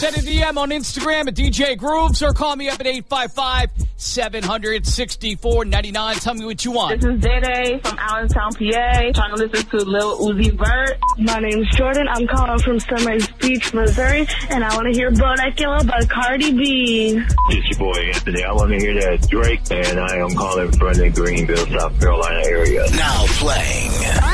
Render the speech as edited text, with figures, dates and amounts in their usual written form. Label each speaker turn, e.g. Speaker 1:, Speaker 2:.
Speaker 1: Send a DM on Instagram at DJ Grooves or call me up at 855-700-6499. Tell me what you want.
Speaker 2: This is Day from Allentown, PA. Trying to listen to Lil Uzi Vert.
Speaker 3: My name's Jordan. I'm calling from Sunrise Beach, Missouri, and I want to hear Bodak Yellow by Cardi B.
Speaker 4: It's your boy Anthony. I want to hear that Drake, and I am calling from the Greenville, South Carolina area.
Speaker 5: Now playing